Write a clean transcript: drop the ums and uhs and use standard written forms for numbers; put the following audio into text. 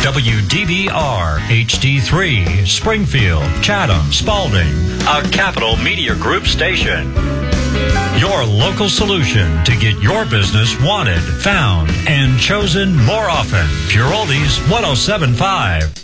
WDBR HD3, Springfield, Chatham, Spalding, a Capital Media Group station. Your local solution to get your business wanted, found, and chosen more often. Pure Oldies 107.5.